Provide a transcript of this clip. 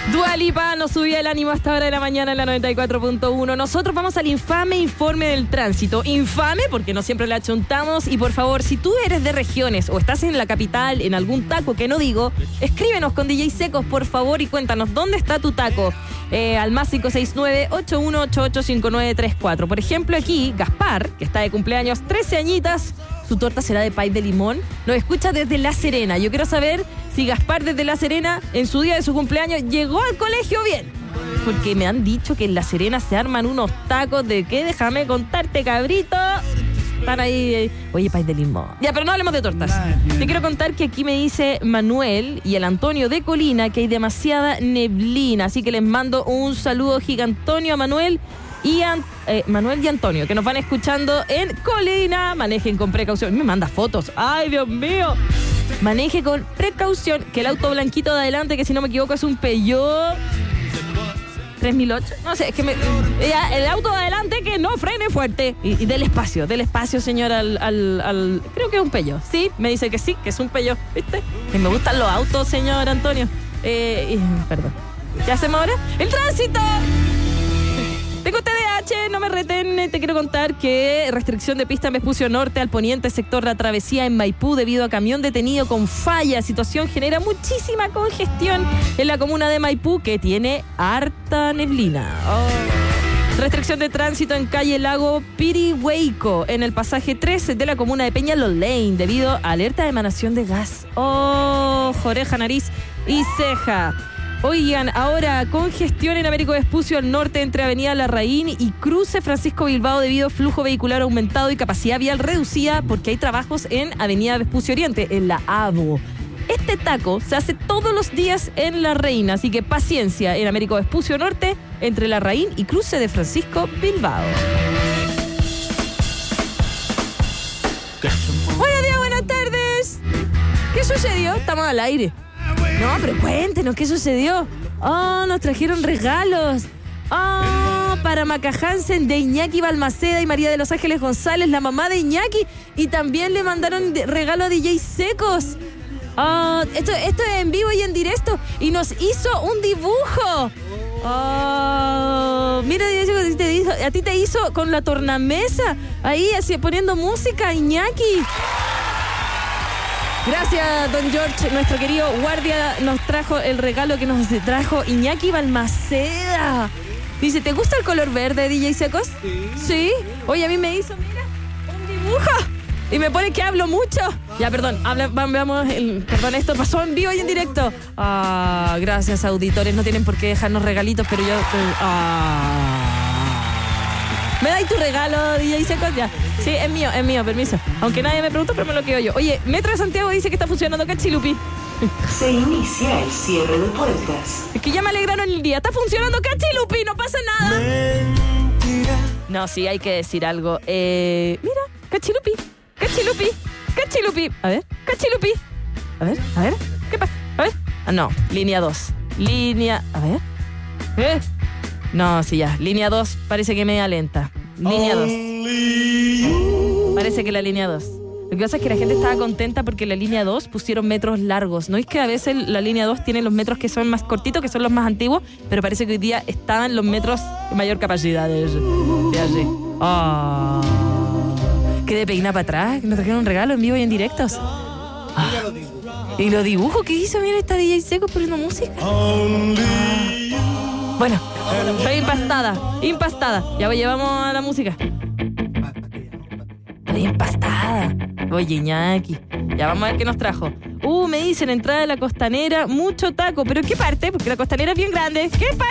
Dua Lipa nos subía el ánimo hasta hora de la mañana en la 94.1. Nosotros vamos al infame informe del tránsito. Infame porque no siempre le achuntamos. Y por favor, si tú eres de regiones o estás en la capital, en algún taco que no digo, escríbenos con DJ Secos, por favor, y cuéntanos dónde está tu taco. Al más 569-8188-5934. Por ejemplo, aquí, Gaspar, que está de cumpleaños, 13 añitas, su torta será de pay de limón. Nos escucha desde La Serena. Yo quiero saber si Gaspar desde La Serena, en su día de su cumpleaños, llegó al colegio bien. Porque me han dicho que en La Serena se arman unos tacos de qué, déjame contarte, cabrito. Están ahí, oye, pay de limón. Ya, pero no hablemos de tortas. Te quiero contar que aquí me dice Manuel y el Antonio de Colina que hay demasiada neblina. Así que les mando un saludo gigantonio a Manuel y Antonio, que nos van escuchando en Colina. Manejen con precaución. Me manda fotos. ¡Ay, Dios mío! Maneje con precaución, que el auto blanquito de adelante, que si no me equivoco es un Peugeot 3008. No sé, es que el auto de adelante que no frene fuerte. Y del espacio, señor, al creo que es un Peugeot. Sí, me dice que sí, que es un Peugeot. ¿Viste? Que me gustan los autos, señor Antonio. Perdón. ¿Qué hacemos ahora? ¡El tránsito! Tengo TDAH, no me reten. Te quiero contar que restricción de pista en Vespucio Norte al poniente, sector La Travesía en Maipú, debido a camión detenido con falla. Situación genera muchísima congestión en la comuna de Maipú, que tiene harta neblina. Restricción de tránsito en calle Lago Pirihueico, en el pasaje 13 de la comuna de Peñalolén, debido a alerta de emanación de gas. Oreja, nariz y ceja. Oigan, ahora congestión en Américo Vespucio al norte entre Avenida Larraín y Cruce Francisco Bilbao debido a flujo vehicular aumentado y capacidad vial reducida porque hay trabajos en Avenida Vespucio Oriente, en la AVO. Este taco se hace todos los días en La Reina, así que paciencia en Américo Vespucio Norte entre Larraín y Cruce de Francisco Bilbao. Buenos días, buenas tardes. ¿Qué sucedió? Estamos al aire. No, pero cuéntenos, ¿qué sucedió? Nos trajeron regalos. Para Maca Hansen de Iñaki Balmaceda y María de los Ángeles González, la mamá de Iñaki. Y también le mandaron regalo a DJ Secos. Esto es en vivo y en directo. Y nos hizo un dibujo. Mira, DJ Secos, a ti te hizo con la tornamesa. Ahí, así, poniendo música, Iñaki. Gracias, don George, nuestro querido guardia, nos trajo el regalo que nos trajo Iñaki Balmaceda. Dice, ¿te gusta el color verde, DJ Secos? Sí. Oye, a mí me hizo, mira, un dibujo. Y me pone que hablo mucho. Ya, perdón, perdón, esto pasó en vivo y en directo. Gracias, auditores, no tienen por qué dejarnos regalitos, pero yo... ¿Me dais tu regalo, DJ Secos? Ya. Sí, es mío, permiso. Aunque nadie me preguntó, pero me lo quedo yo. Oye, Metro de Santiago dice que está funcionando Cachilupi. Se inicia el cierre de puertas. Es que ya me alegraron el día. Está funcionando Cachilupi, no pasa nada. Mentira. No, sí, hay que decir algo. Mira, Cachilupi. A ver, Cachilupi. A ver. ¿Qué pasa? A ver. No, línea 2. A ver. No, sí, ya. Línea 2 parece que media lenta. Línea 2. Parece que la línea 2. Lo que pasa es que la gente estaba contenta porque la línea 2 pusieron metros largos. No es que a veces la línea 2 tiene los metros que son más cortitos, que son los más antiguos, pero parece que hoy día estaban los metros de mayor capacidad de allí. ¿Qué de peina para atrás? Nos trajeron un regalo en vivo y en directos. ¿Y los dibujos que hizo? Mira, está DJ Seco poniendo música. Bueno, estoy impastada. Ya llevamos a la música. Estoy impastada. Oye, Iñaki. Ya vamos a ver qué nos trajo. Me dicen entrada de la Costanera, mucho taco. ¿Pero en qué parte? Porque la Costanera es bien grande. ¿Qué parte?